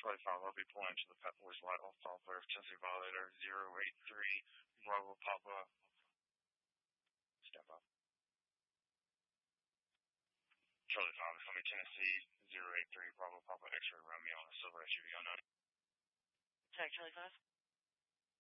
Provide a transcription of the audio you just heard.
Charlie 5, I'll be pulling to the Pet Boys Light off Alpha Tennessee Violator 083 Bravo Papa. Step up. Charlie 5, Homie Tennessee 083 Bravo Papa X-Ray Romeo on the Silver SUV unknown. Check, Charlie 5.